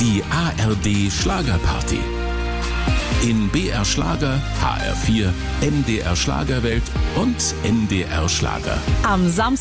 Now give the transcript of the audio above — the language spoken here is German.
Die ARD Schlagerparty. In BR Schlager, HR4, MDR Schlagerwelt und MDR Schlager. Am Samstag